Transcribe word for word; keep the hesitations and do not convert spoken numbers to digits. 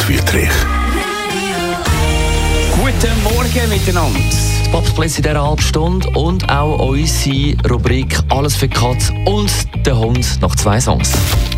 Wüthrich. Guten Morgen miteinander. Die Popsplits in dieser halben Stunde und auch unsere Rubrik «Alles für die Katze» und «Der Hund» nach zwei Songs.